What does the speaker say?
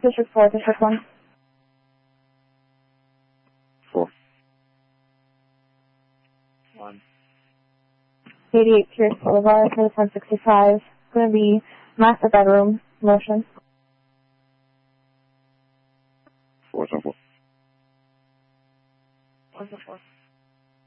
District 4, District 1. 4. 1. 88 Pierce Boulevard, North 165. It's going to be master bedroom, motion. 4. 4. 4.